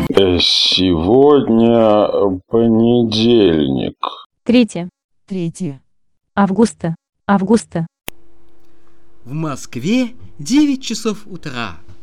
Сегодня понедельник. 3 августа. августа. В Москве 9 часов утра.